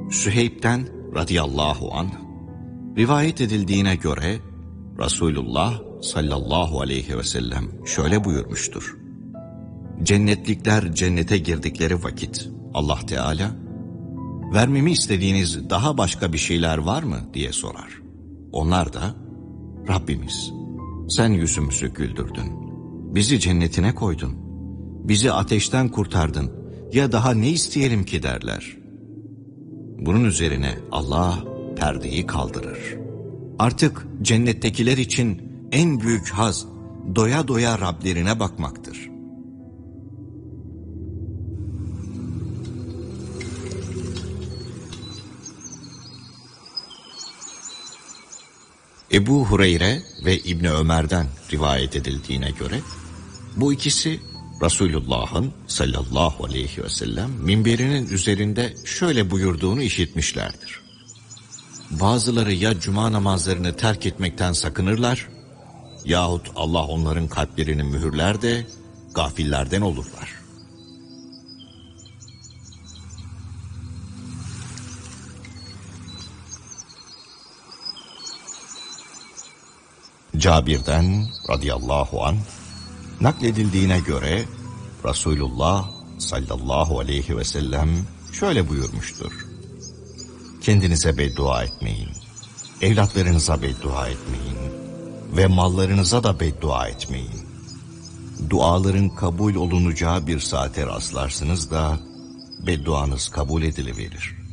Süheyb'den radıyallahu anh rivayet edildiğine göre Resulullah sallallahu aleyhi ve sellem şöyle buyurmuştur. Cennetlikler cennete girdikleri vakit Allah Teala, vermemi istediğiniz daha başka bir şeyler var mı diye sorar. Onlar da, Rabbimiz sen yüzümüzü güldürdün, bizi cennetine koydun, bizi ateşten kurtardın, ya daha ne isteyelim ki derler. Bunun üzerine Allah perdeyi kaldırır. Artık cennettekiler için en büyük haz doya doya Rablerine bakmaktır. Ebu Hureyre ve İbni Ömer'den rivayet edildiğine göre bu ikisi Resulullah'ın sallallahu aleyhi ve sellem minberinin üzerinde şöyle buyurduğunu işitmişlerdir. Bazıları ya cuma namazlarını terk etmekten sakınırlar yahut Allah onların kalplerini mühürler de gafillerden olurlar. Cabir'den radıyallahu anh nakledildiğine göre Resulullah sallallahu aleyhi ve sellem şöyle buyurmuştur. Kendinize beddua etmeyin, evlatlarınıza beddua etmeyin ve mallarınıza da beddua etmeyin. Duaların kabul olunacağı bir saate rastlarsınız da bedduanız kabul edileverir.